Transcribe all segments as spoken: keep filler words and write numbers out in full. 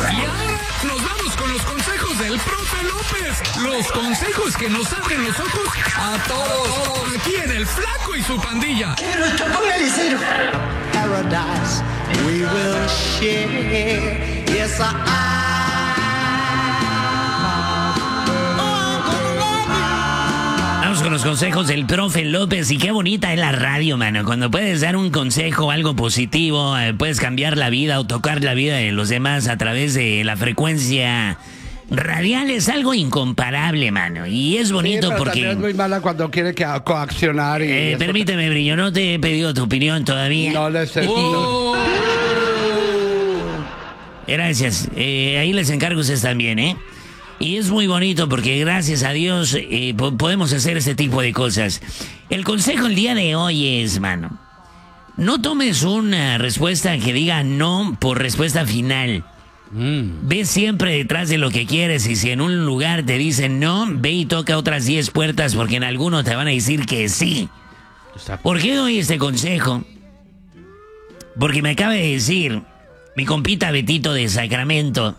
Y ahora nos vamos con los consejos del profe López. Los consejos que nos abren los ojos a todos. Aquí en El Flaco y su pandilla. Paradise we will share. Yes, I. Vamos con los consejos del profe López. Y qué bonita es la radio, mano. Cuando puedes dar un consejo, algo positivo, eh, puedes cambiar la vida o tocar la vida de los demás a través de la frecuencia radial, es algo incomparable, mano. Y es bonito, sí, pero porque es muy mala cuando quiere que coaccionar. Y eh, permíteme, Brillo, no te he pedido tu opinión todavía. No necesito. Oh. Gracias. Eh, ahí les encargo a ustedes también, ¿eh? Y es muy bonito porque gracias a Dios eh, po- podemos hacer este tipo de cosas. El consejo el día de hoy es, mano, no tomes una respuesta que diga no por respuesta final. Mm. Ve siempre detrás de lo que quieres, y si en un lugar te dicen no, ve y toca otras diez puertas, porque en algunos te van a decir que sí. ¿Por qué doy este consejo? Porque me acaba de decir mi compita Betito de Sacramento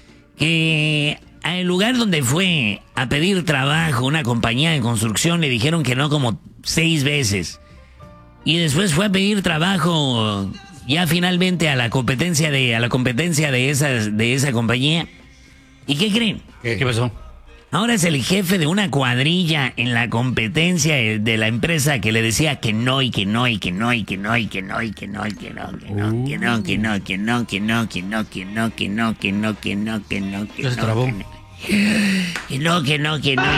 que al lugar donde fue a pedir trabajo, una compañía de construcción, le dijeron que no como seis veces. Y después fue a pedir trabajo ya finalmente a la competencia de a la competencia de esas de esa compañía. ¿Y qué creen? ¿Qué, ¿Qué pasó? Ahora es el jefe de una cuadrilla en la competencia de la empresa que le decía que no y que no y que no y que no y que no y que no y que no que no que no que no que no que no que no que no que no que no que no que no que no que no que no que no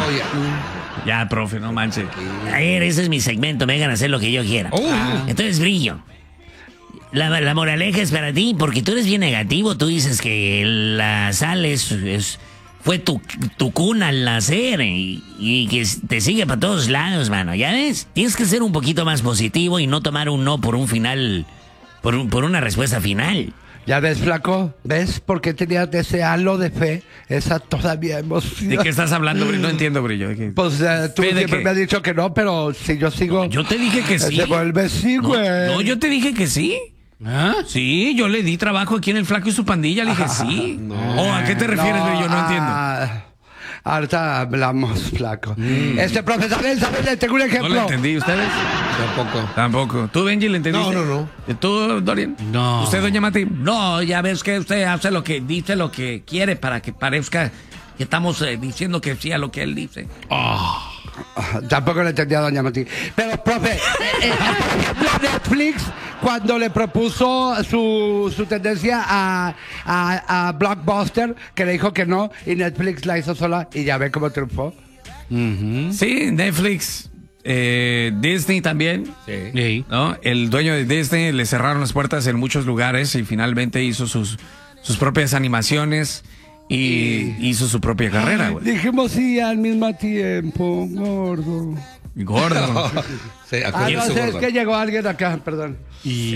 Ya, profe, no manches. A ver, ese es mi segmento, me dejan hacer lo que yo quiera. Entonces, Brillo, la, la moraleja es para ti, porque tú eres bien negativo. Tú dices que la sal es, es fue tu, tu cuna al nacer y, y que te sigue para todos lados, mano. ¿Ya ves? Tienes que ser un poquito más positivo y no tomar un no por un final, por, un, por una respuesta final. ¿Ya ves, Flaco? ¿Ves por qué tenías ese halo de fe? Esa todavía emoción. ¿De qué estás hablando, Brillo? No entiendo, Brillo. Pues uh, tú siempre me has dicho que no, pero si yo sigo... No, yo te dije que sí. Se vuelve sí, güey. No, no, yo te dije que sí. ¿Ah? Sí, yo le di trabajo aquí en El Flaco y su pandilla, le dije sí. No. ¿O a qué te refieres, no, Brillo? No ah, entiendo. Ahorita hablamos, Flaco. Mm. Este profesor, ¿sabes? Tengo un ejemplo. ¿No lo entendí? ¿Ustedes? Tampoco. Tampoco. ¿Tú, Benji, le entendiste? No, no, no. ¿Tú, Dorian? No. ¿Usted, doña Mati? No, ya ves que usted hace lo que dice, lo que quiere para que parezca que estamos eh, diciendo que sí a lo que él dice. Oh. Tampoco lo entendía, doña Mati. Pero, profe, eh, por ejemplo, Netflix, cuando le propuso su, su tendencia a, a, a Blockbuster, que le dijo que no, y Netflix la hizo sola, y ya ve cómo triunfó. Uh-huh. Sí, Netflix, eh, Disney también. Sí. ¿No? El dueño de Disney le cerraron las puertas en muchos lugares y finalmente hizo sus, sus propias animaciones. Y hizo su propia carrera, güey. Dijimos sí al mismo tiempo, gordo. Gordo. Sí, ah, no sé, es que llegó alguien acá, perdón. Y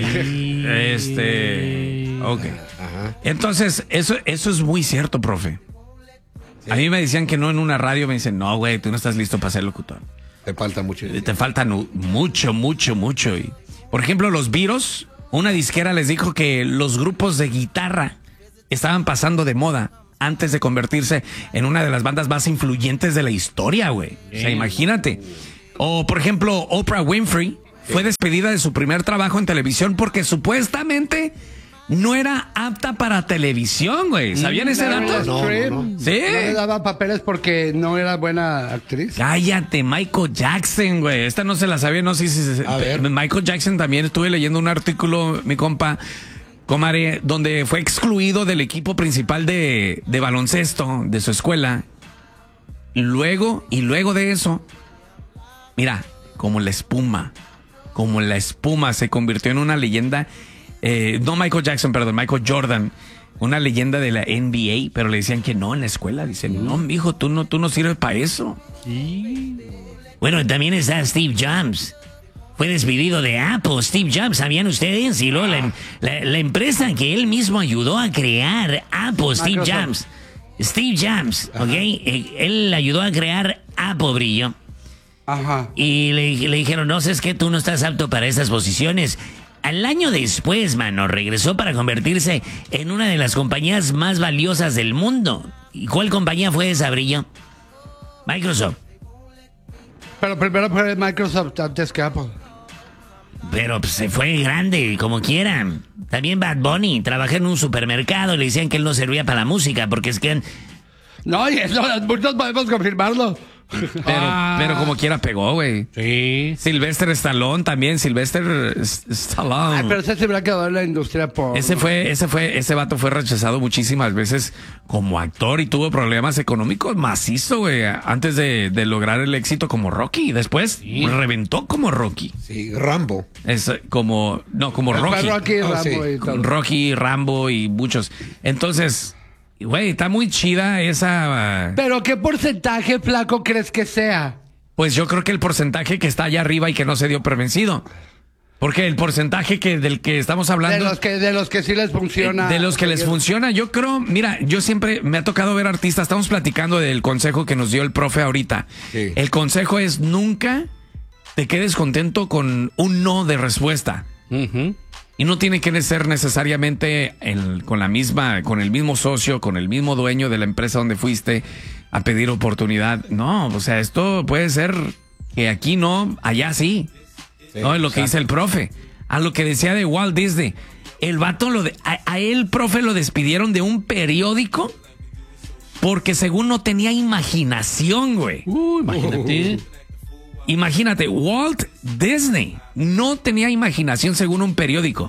este, ok. Ajá. Entonces, eso, eso es muy cierto, profe. Sí. A mí me decían que no en una radio, me dicen, no, güey, tú no estás listo para ser locutor. Te falta mucho. Te falta no, mucho, mucho, mucho. Y, por ejemplo, los Beatles, una disquera les dijo que los grupos de guitarra estaban pasando de moda antes de convertirse en una de las bandas más influyentes de la historia, güey. O sea, imagínate. O, por ejemplo, Oprah Winfrey fue despedida de su primer trabajo en televisión porque supuestamente no era apta para televisión, güey. ¿Sabían ese dato? No, no, no. ¿Sí? No le daba papeles porque no era buena actriz. Cállate, Michael Jackson, güey. Esta no se la sabía, no sé si... se... A ver. Michael Jackson también, estuve leyendo un artículo, mi compa... Comare, donde fue excluido del equipo principal de, de baloncesto de su escuela. Luego, y luego de eso, mira, como la espuma, como la espuma se convirtió en una leyenda, eh, no Michael Jackson, perdón, Michael Jordan, una leyenda de la N B A, pero le decían que no en la escuela. Dicen, no, mijo, tú no, tú no sirves para eso. Sí. Bueno, también está Steve Jobs. Fue despedido de Apple, Steve Jobs, ¿sabían ustedes? Y luego la, la, la empresa que él mismo ayudó a crear, Apple, Steve Jobs. Steve Jobs, ¿ok? Él ayudó a crear Apple, Brillo. Ajá. Y le, le dijeron, no, es que tú no estás apto para estas posiciones. Al año después, mano, regresó para convertirse en una de las compañías más valiosas del mundo. ¿Y cuál compañía fue esa, Brillo? Microsoft. Pero primero fue Microsoft antes que Apple. Pero pues, se fue grande, como quieran. También Bad Bunny, trabajé en un supermercado y le decían que él no servía para la música, porque es que... No, y eso muchos podemos confirmarlo. Pero, Ah. pero como quiera pegó, güey. Sí. Sylvester Stallone también, Sylvester S- Stallone. Ay, pero ese se hubiera quedado en la industria por... Ese fue, ese fue, ese vato fue rechazado muchísimas veces como actor y tuvo problemas económicos macizo, güey, antes de, de lograr el éxito como Rocky. Después reventó como Rocky. Sí, Rambo. Es como, no, como Fue Rocky. Rocky, Oh, Rambo sí. y todo. Rocky, Rambo y muchos. Entonces, güey, está muy chida esa. Pero ¿qué porcentaje, flaco, crees que sea? Pues yo creo que el porcentaje que está allá arriba y que no se dio por vencido. Porque el porcentaje que del que estamos hablando. De los que, de los que sí les funciona. Eh, De los que les funciona, yo creo, mira, yo siempre me ha tocado ver artistas, estamos platicando del consejo que nos dio el profe ahorita. Sí. El consejo es nunca te quedes contento con un no de respuesta. Y no tiene que ser necesariamente el- con la misma, con el mismo socio, con el mismo dueño de la empresa donde fuiste a pedir oportunidad. No, o sea, esto puede ser que aquí no, allá sí. Sí, No, es lo que dice el profe. A lo que decía de Walt Disney. El vato, lo de, a, a él, profe, lo despidieron de un periódico porque según no tenía imaginación, güey. Uh, imagínate. Imagínate, Walt Disney no tenía imaginación según un periódico.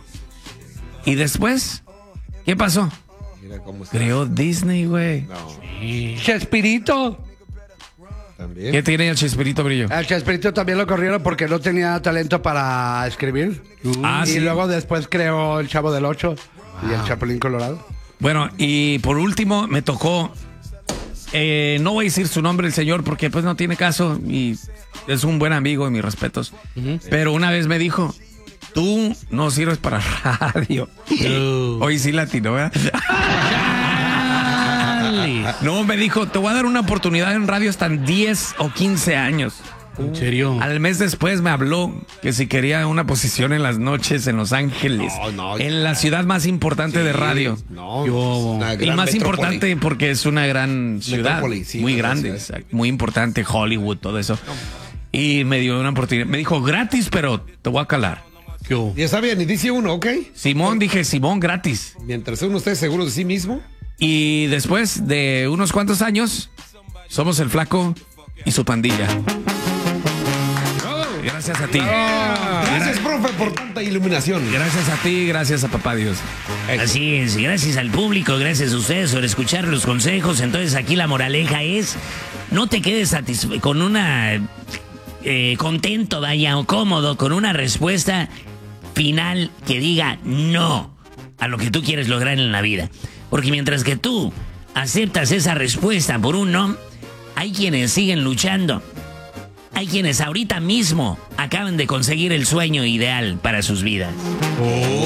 Y después, ¿qué pasó? Mira cómo está. Creó Disney, güey. No, Chespirito. también. ¿Qué tiene el Chespirito Brillo? Al Chespirito también lo corrieron porque no tenía talento para escribir. Ah, y sí. luego después creó El Chavo del Ocho y El Chapulín Colorado. Bueno, y por último me tocó, eh, no voy a decir su nombre el señor porque pues no tiene caso y es un buen amigo y mis respetos. Pero una vez me dijo, tú no sirves para radio. Hoy sí latino, ¿verdad? No, me dijo, te voy a dar una oportunidad en radio hasta en diez o quince años. ¿En serio? Al mes después me habló que si quería una posición en las noches en Los Ángeles, No, no. en la ciudad más importante de radio. No, Yo- es una Y gran más metrópoli. importante porque es una gran ciudad, Metrópoli, sí, muy una gran grande, ciudad. exacto, muy importante, Hollywood, todo eso. Y me dio una oportunidad, me dijo gratis, pero te voy a calar. Yo. Ya está bien, y dice uno, ok. Simón, dije Simón, gratis. Mientras uno esté seguro de sí mismo. Y después de unos cuantos años, somos el Flaco y su pandilla. Gracias a ti. Gracias, profe, por tanta iluminación. Gracias a ti, gracias a papá Dios. Así es, gracias al público, gracias a ustedes por escuchar los consejos. Entonces aquí la moraleja es, no te quedes satisfe- con una, eh, contento, vaya, o cómodo, con una respuesta final que diga no a lo que tú quieres lograr en la vida. Porque mientras que tú aceptas esa respuesta por un no, hay quienes siguen luchando. Hay quienes ahorita mismo acaban de conseguir el sueño ideal para sus vidas.